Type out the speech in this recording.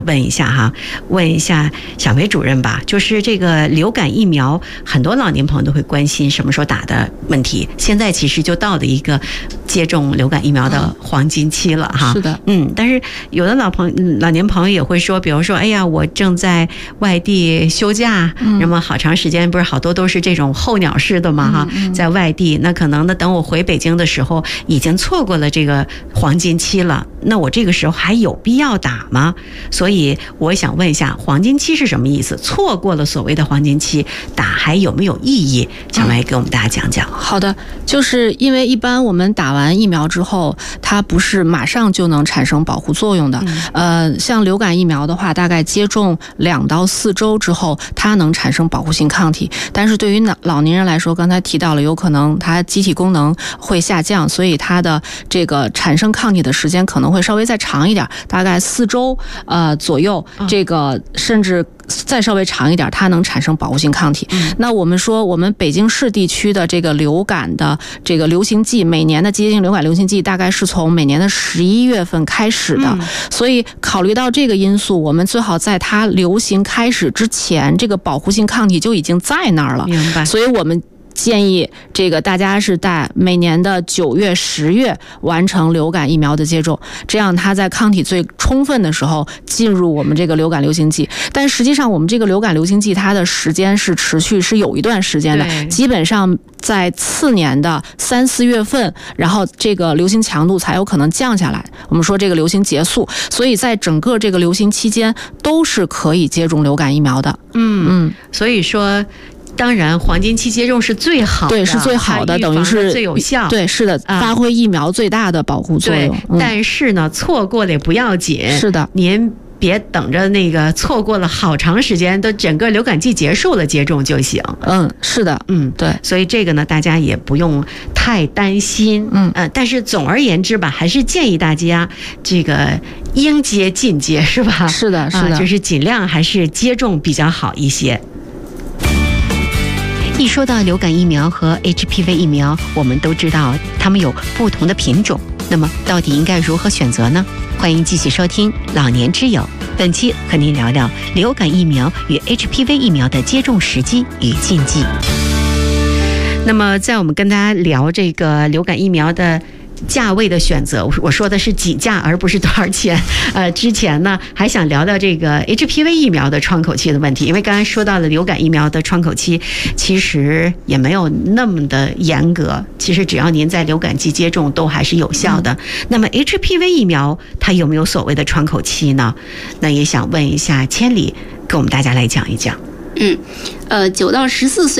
问一下小梅主任吧，就是这个流感疫苗，很多老年朋友都会关心什么时候打的问题。现在其实就到了一个接种流感疫苗的黄金期了哈。 是的， 但是有的老年朋友也会说，比如说，哎呀，我正在外地休假，那么好长时间，不是好多都是这种候鸟式的嘛哈，在外地，那可能呢，等我回北京的时候，已经错过了这个黄金期了，那我这个时候还有必要打吗？所以我想问一下，黄金期是什么意思？错过了所谓的黄金期，打还有没有意义？小梅给我们大家讲讲。 好的，就是因为一般我们打完疫苗之后，它不是马上就能产生保护作用的。像流感疫苗的话，大概接种2到4周之后，它能产生保护性抗体。但是对于老年人来说，刚才提到了，有可能它机体功能会下降，所以它的这个产生抗体的时间可能会稍微再长一点，大概4周左右，这个甚至再稍微长一点，它能产生保护性抗体。那我们说，我们北京市地区的这个流感的这个流行季，每年的季节性流感流行季大概是从每年的11月份开始的，所以考虑到这个因素，我们最好在它流行开始之前，这个保护性抗体就已经在那儿了。 明白。 所以我们建议这个大家是在每年的9月、10月完成流感疫苗的接种，这样它在抗体最充分的时候进入我们这个流感流行季。但实际上我们这个流感流行季它的时间是持续是有一段时间的，基本上在次年的3、4月份，然后这个流行强度才有可能降下来，我们说这个流行结束。所以在整个这个流行期间都是可以接种流感疫苗的。 所以说当然黄金期接种是最好的， 对，是最好的，等于是最有效， 对，是的，发挥疫苗最大的保护作用。 但是呢，错过了也不要紧， 是的， 您别等着那个错过了好长时间，都整个流感季结束了接种就行。 是的，对， 所以这个呢，大家也不用太担心。但是总而言之吧，还是建议大家这个应接尽接，是吧？ 是的， 就是尽量还是接种比较好一些。一说到流感疫苗和 HPV 疫苗，我们都知道它们有不同的品种，那么到底应该如何选择呢？欢迎继续收听老年之友，本期和您聊聊流感疫苗与 HPV 疫苗的接种时机与禁忌。那么在我们跟大家聊这个流感疫苗的价位的选择，我说的是几价而不是多少钱。之前呢还想聊聊这个 HPV 疫苗的窗口期的问题，因为刚才说到了流感疫苗的窗口期其实也没有那么的严格，其实只要您在流感季接种都还是有效的。那么 HPV 疫苗它有没有所谓的窗口期呢？那也想问一下千里，给我们大家来讲一讲。 9到14岁